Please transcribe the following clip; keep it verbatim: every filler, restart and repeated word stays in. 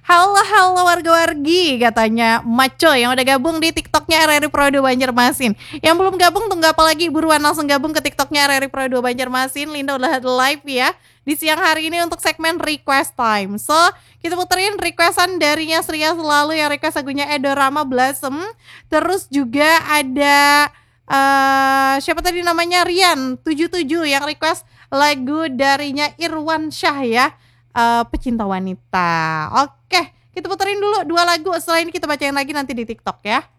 Halo halo warga-wargi katanya Maco yang udah gabung di TikToknya R R I Pro dua Banjarmasin. Yang belum gabung tunggu apa lagi, buruan langsung gabung ke TikToknya R R I Pro dua Banjarmasin. Linda udah live ya di siang hari ini untuk segmen request time. So kita puterin requestan darinya Sria selalu yang request lagunya Edo Rama Blossom. Terus juga ada uh, siapa tadi namanya Rian tujuh tujuh yang request lagu darinya Irwan Syah ya. Uh, pecinta wanita. Oke, kita puterin dulu dua lagu. Setelah ini kita bacain lagi nanti di TikTok ya.